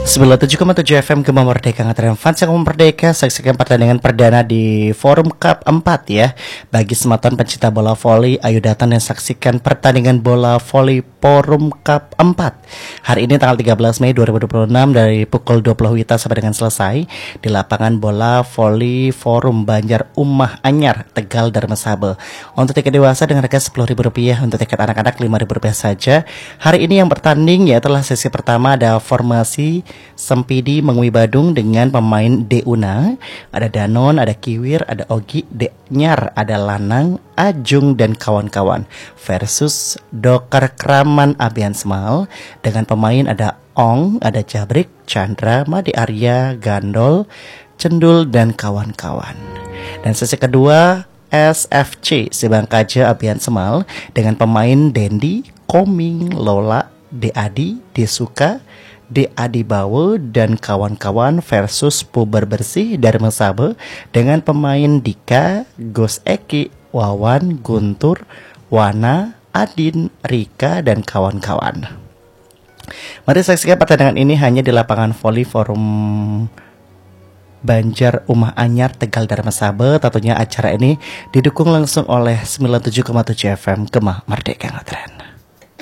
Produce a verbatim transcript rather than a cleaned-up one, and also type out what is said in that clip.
sembilan puluh tujuh koma tujuh F M Gema Merdeka Ngetren Fans yang merdeka. Saksikan pertandingan perdana di Forum Cup empat ya. Bagi sematan pencinta bola voli, ayo datang dan saksikan pertandingan bola voli Forum Cup empat. Hari ini tanggal tiga belas Mei dua ribu dua puluh enam dari pukul dua puluh wita sampai dengan selesai di lapangan bola voli Forum Banjar Umah Anyar, Tegal, Darmasaba. Untuk tiket dewasa dengan harga sepuluh ribu rupiah, untuk tiket anak-anak lima ribu rupiah saja. Hari ini yang bertanding ya telah sesi pertama ada formasi Sempidi Mengwi Badung dengan pemain Deuna, ada Danon, ada Kiwir, ada Ogi, Deknyar, ada Lanang, Ajung dan kawan-kawan versus Dokar Kraman Abian Semal dengan pemain ada Ong, ada Jabrik, Chandra, Madi Arya, Gandol, Cendul dan kawan-kawan. Dan sesi kedua S F C Sibangkaja Abian Semal dengan pemain Dendi, Koming, Lola, De Adi, Desuka, De Adi Bawo dan kawan-kawan versus Puber Bersih Darmasaba dengan pemain Dika, Gus Eki, Wawan, Guntur, Wana, Adin, Rika dan kawan-kawan. Mari saksikan pertandingan ini hanya di lapangan voli Forum Banjar Umah Anyar, Tegal, Darmasaba. Tentunya acara ini didukung langsung oleh sembilan puluh tujuh koma tujuh F M Gema Merdeka Ngetren.